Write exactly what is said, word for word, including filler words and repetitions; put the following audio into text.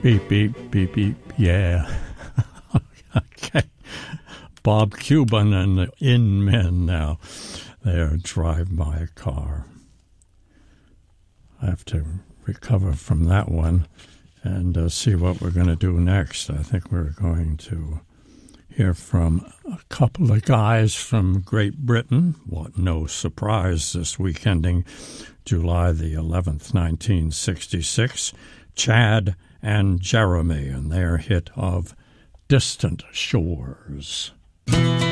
Beep, beep, beep, beep, yeah. Okay. Bob Cuban and the In Men now. There, Drive My Car. I have to recover from that one and uh, see what we're going to do next. I think we're going to hear from a couple of guys from Great Britain. What no surprise this week ending July the eleventh, nineteen sixty-six. Chad and Jeremy and their hit of Distant Shores.